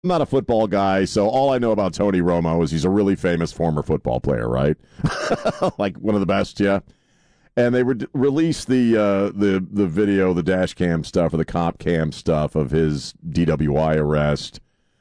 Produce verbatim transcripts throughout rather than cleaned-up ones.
I'm not a football guy, so all I know about Tony Romo is he's a really famous former football player, right? Like one of the best, yeah. And they re- released the uh, the the video, the dash cam stuff or the comp cam stuff of his D W I arrest.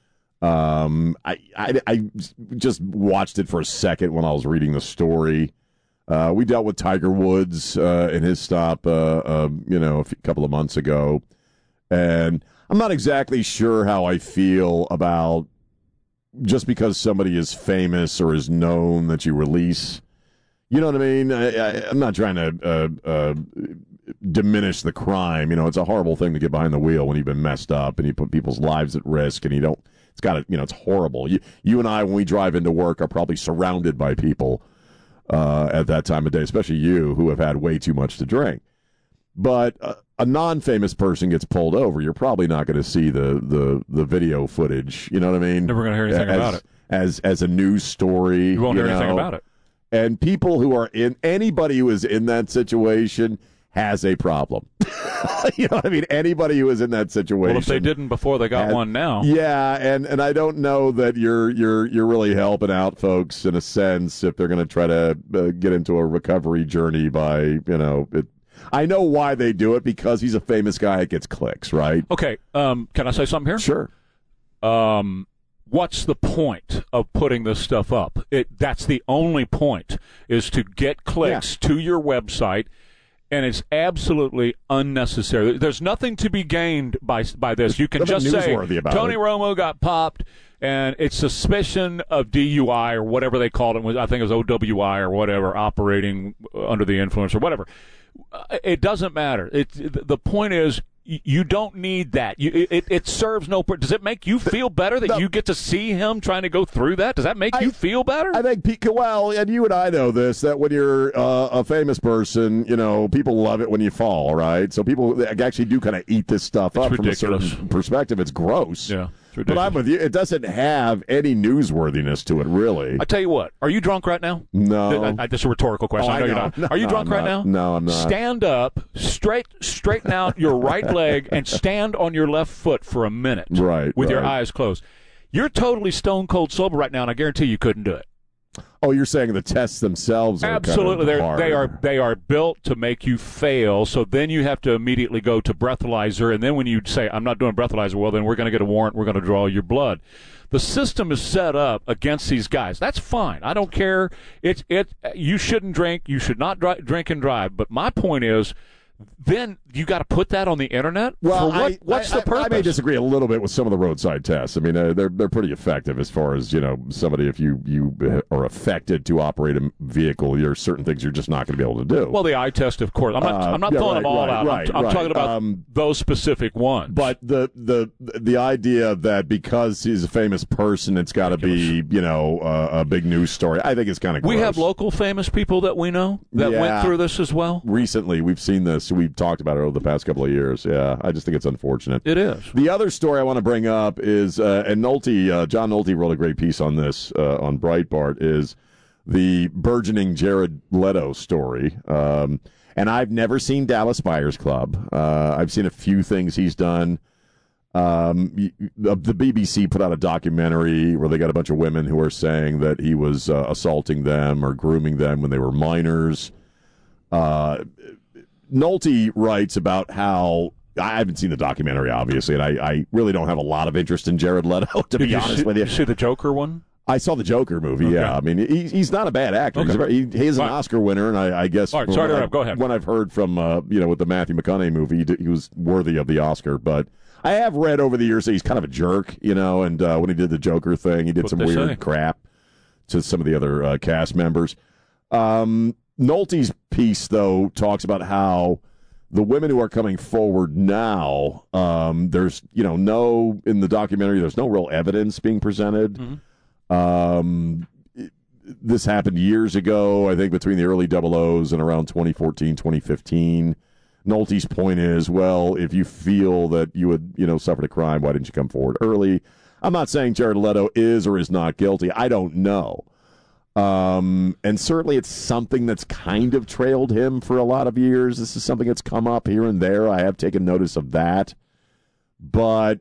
Um, I, I I just watched it for a second when I was reading the story. Uh, we dealt with Tiger Woods uh, in his stop, uh, uh, you know, a few, couple of months ago, and I'm not exactly sure how I feel about just because somebody is famous or is known that you release. You know what I mean? I, I, I'm not trying to uh, uh, diminish the crime. You know, it's a horrible thing to get behind the wheel when you've been messed up and you put people's lives at risk, and you don't. It's got to, you know, it's horrible. You, you and I, when we drive into work, are probably surrounded by people uh, at that time of day, especially you, who have had way too much to drink. But uh, a non-famous person gets pulled over, you're probably not going to see the, the, the video footage. You know what I mean? Never going to hear anything as, about it. As as a news story. You won't you hear know? anything about it. And people who are in, anybody who is in that situation has a problem. You know what I mean? Anybody who is in that situation. Well, if they didn't before, they got has, one now. Yeah, and, and I don't know that you're you're you're really helping out folks in a sense if they're going to try to uh, get into a recovery journey by, you know, it, I know why they do it, because he's a famous guy. It gets clicks, right? Okay, um, can I say something here? Sure. Um, what's the point of putting this stuff up? It that's the only point, is to get clicks yeah. to your website, and it's absolutely unnecessary. There's nothing to be gained by by this. You can Nothing just say Tony it. Romo got popped, and it's suspicion of D U I or whatever they called it. I think it was O W I or whatever, operating under the influence or whatever. It doesn't matter. It, the point is, you don't need that. You, it, it serves no purpose. Does it make you feel better that no. you get to see him trying to go through that? Does that make I, you feel better? I think, well, and you and I know this, that when you're uh, a famous person, you know, people love it when you fall, right? So people actually do kind of eat this stuff it's up ridiculous. from a certain perspective. It's gross. Yeah. But I'm with you. It doesn't have any newsworthiness to it, really. I tell you what. Are you drunk right now? No. I, I, this is a rhetorical question. Oh, I know, I know you're not. No, Are you no, drunk I'm right not. now? No, I'm not. Stand up, straight, straighten out your right leg, and stand on your left foot for a minute. Right. With right. your eyes closed. You're totally stone cold sober right now, and I guarantee you couldn't do it. Oh, you're saying the tests themselves are absolutely kind of They're, hard. they are they are built to make you fail. So then you have to immediately go to breathalyzer, and then when you say I'm not doing breathalyzer, well then we're going to get a warrant. We're going to draw your blood. The system is set up against these guys. That's fine. I don't care. It's it. You shouldn't drink. You should not dri- drink and drive. But my point is, then you got to put that on the internet. Well, For what, I, what's I, the purpose? I may disagree a little bit with some of the roadside tests. I mean, uh, they're they're pretty effective as far as, you know, somebody, if you you are affected to operate a vehicle, there are certain things you're just not going to be able to do. Well, the eye test, of course. I'm not. Uh, I'm not yeah, throwing right, them all right, out. right, I'm, I'm right. talking about um, those specific ones. But the the the idea that because he's a famous person, it's got to be, you know, uh, a big news story, I think it's kind of gross. We have local famous people that we know that Yeah. went through this as well. Recently, we've seen this. We've talked about it over the past couple of years. Yeah, I just think it's unfortunate. It is. The other story I want to bring up is, uh, and Nolte, uh, John Nolte wrote a great piece on this uh, on Breitbart, is the burgeoning Jared Leto story. Um, and I've never seen Dallas Buyers Club. Uh, I've seen a few things he's done. Um, the, the B B C put out a documentary where they got a bunch of women who are saying that he was uh, assaulting them or grooming them when they were minors. Uh, Nolte writes about how, I haven't seen the documentary, obviously, and I, I really don't have a lot of interest in Jared Leto, to Did be you honest see, with you. you see the Joker one? I saw the Joker movie, Okay. yeah. I mean, he, he's not a bad actor. Okay. He's very, he, he is an All right. Oscar winner, and I, I guess All right, sorry to when, interrupt. Go ahead. when I've heard from, uh, you know, with the Matthew McConaughey movie, he, did, he was worthy of the Oscar. But I have read over the years that he's kind of a jerk, you know, and uh, when he did the Joker thing, he did What some they weird say. crap to some of the other uh, cast members. Um, Nolte's piece, though, talks about how the women who are coming forward now, um, there's, you know, no, in the documentary, there's no real evidence being presented. Mm-hmm. Um, it, this happened years ago, I think, between the early double O's and around twenty fourteen, twenty fifteen. Nolte's point is, well, if you feel that you had, you know, suffered a crime, why didn't you come forward early? I'm not saying Jared Leto is or is not guilty. I don't know. Um, and certainly it's something that's kind of trailed him for a lot of years. This is something that's come up here and there. I have taken notice of that. But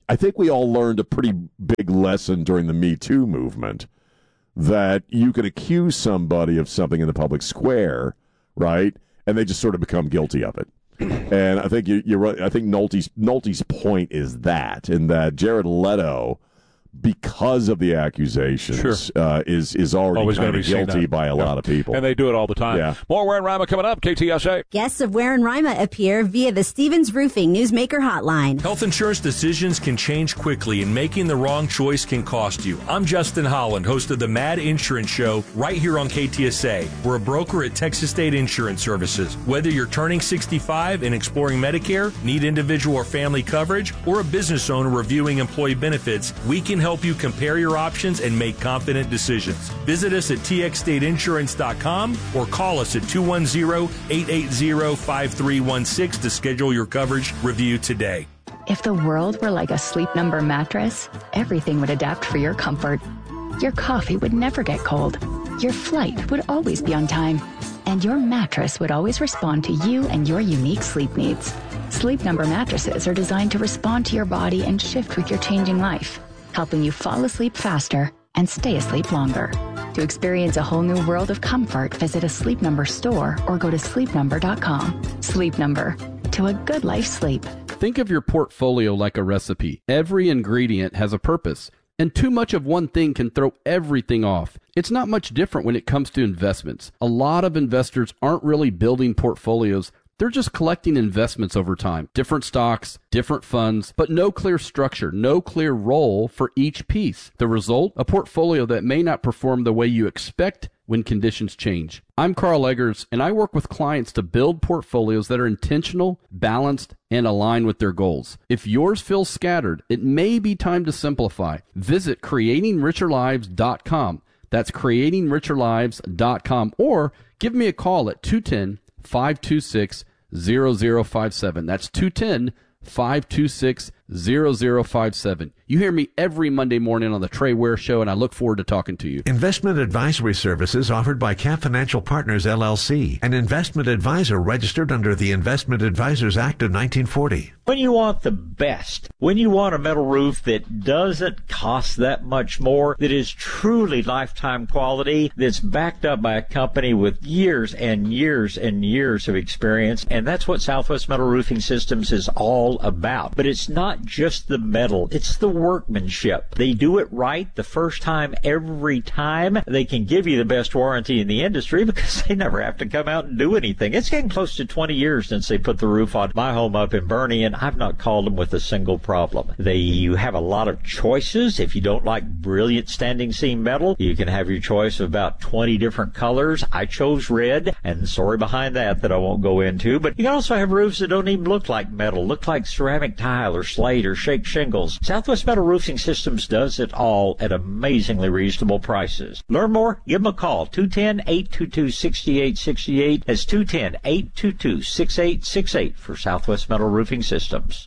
I think we all learned a pretty big lesson during the Me Too movement that you could accuse somebody of something in the public square, right, and they just sort of become guilty of it. And I think you, you're right. I think Nolte's, Nolte's point is that, in that Jared Leto, because of the accusations, sure. uh, is is already Always kind gonna of be seen guilty that. by a Yeah. lot of people. And they do it all the time. Yeah. More Ware and Rima coming up, K T S A. Guests of Ware and Rima appear via the Stevens Roofing Newsmaker Hotline. Health insurance decisions can change quickly, and making the wrong choice can cost you. I'm Justin Holland, host of the Mad Insurance Show, right here on K T S A. We're a broker at Texas State Insurance Services. Whether you're turning sixty-five and exploring Medicare, need individual or family coverage, or a business owner reviewing employee benefits, we can help you compare your options and make confident decisions. Visit us at T X state insurance dot com or call us at two one zero, eight eight zero, five three one six to schedule your coverage review today. If the world were like a Sleep Number mattress, everything would adapt for your comfort. Your coffee would never get cold. Your flight would always be on time. And your mattress would always respond to you and your unique sleep needs. Sleep Number mattresses are designed to respond to your body and shift with your changing life, helping you fall asleep faster and stay asleep longer. To experience a whole new world of comfort, visit a Sleep Number store or go to sleep number dot com. Sleep Number. To a good life sleep. Think of your portfolio like a recipe. Every ingredient has a purpose, and too much of one thing can throw everything off. It's not much different when it comes to investments. A lot of investors aren't really building portfolios. They're just collecting investments over time. Different stocks, different funds, but no clear structure, no clear role for each piece. The result? A portfolio that may not perform the way you expect when conditions change. I'm Carl Eggers, and I work with clients to build portfolios that are intentional, balanced, and aligned with their goals. If yours feels scattered, it may be time to simplify. Visit creating richer lives dot com. That's creating richer lives dot com, or give me a call at two one zero, five two six, zero zero five seven. That's two one zero, five two six, zero zero five seven. You hear me every Monday morning on the Trey Ware Show, and I look forward to talking to you. Investment advisory services offered by Cap Financial Partners, L L C, an investment advisor registered under the Investment Advisors Act of nineteen forty. When you want the best, when you want a metal roof that doesn't cost that much more, that is truly lifetime quality, that's backed up by a company with years and years and years of experience, and that's what Southwest Metal Roofing Systems is all about. But it's not just the metal, it's the workmanship. They do it right the first time, every time. They can give you the best warranty in the industry because they never have to come out and do anything. It's getting close to twenty years since they put the roof on my home up in Bernie, and I've not called them with a single problem. They you have a lot of choices. If you don't like brilliant standing seam metal, you can have your choice of about twenty different colors. I chose red, and the story behind that that I won't go into. But you can also have roofs that don't even look like metal, look like ceramic tile or slate or shake shingles. Southwest Metal Roofing Systems does it all at amazingly reasonable prices. Learn more? Give them a call. two one zero, eight two two, six eight six eight. That's two one zero, eight two two, six eight six eight for Southwest Metal Roofing Systems.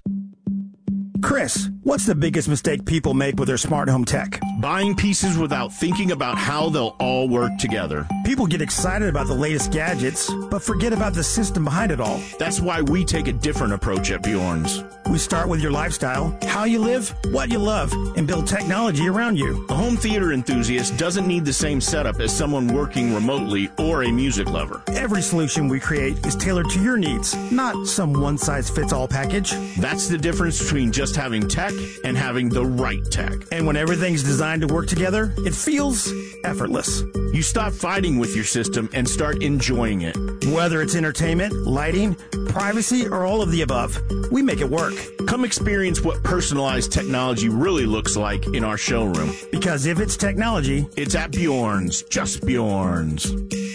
Chris, what's the biggest mistake people make with their smart home tech? Buying pieces without thinking about how they'll all work together. People get excited about the latest gadgets, but forget about the system behind it all. That's why we take a different approach at Bjorn's. We start with your lifestyle, how you live, what you love, and build technology around you. A home theater enthusiast doesn't need the same setup as someone working remotely or a music lover. Every solution we create is tailored to your needs, not some one-size-fits-all package. That's the difference between just having tech and having the right tech. And when everything's designed to work together, it feels effortless. You stop fighting with your system and start enjoying it. Whether it's entertainment, lighting, privacy, or all of the above, we make it work. Come experience what personalized technology really looks like in our showroom. Because if it's technology, it's at Bjorn's, just Bjorn's.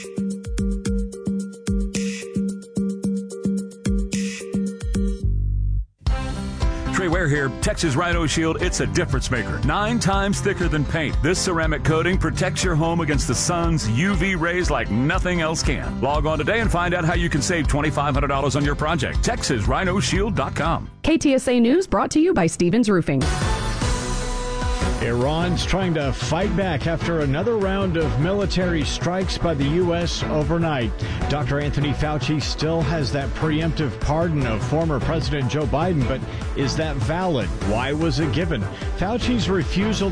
Trey Ware here. Texas Rhino Shield, it's a difference maker. Nine times thicker than paint. This ceramic coating protects your home against the sun's U V rays like nothing else can. Log on today and find out how you can save twenty-five hundred dollars on your project. Texas Rhino Shield dot com. K T S A News brought to you by Stevens Roofing. Iran's trying to fight back after another round of military strikes by the U S overnight. Doctor Anthony Fauci still has that preemptive pardon of former President Joe Biden, but is that valid? Why was it given? Fauci's refusal